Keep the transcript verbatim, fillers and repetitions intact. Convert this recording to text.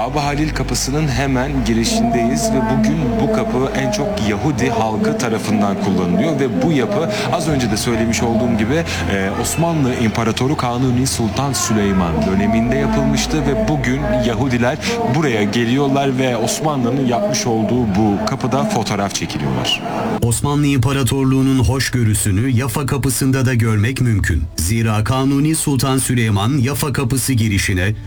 Baba Halil kapısının hemen girişindeyiz ve bugün bu kapı en çok Yahudi halkı tarafından kullanılıyor ve bu yapı az önce de söylemiş olduğum gibi e, Osmanlı İmparatoru Kanuni Sultan Süleyman döneminde yapılmıştı ve bugün Yahudiler buraya geliyorlar ve Osmanlı'nın yapmış olduğu bu kapıda fotoğraf çekiliyorlar. Osmanlı İmparatorluğu'nun hoşgörüsünü Yafa kapısında da görmek mümkün. Zira Kanuni Sultan Süleyman Yafa kapısı girişine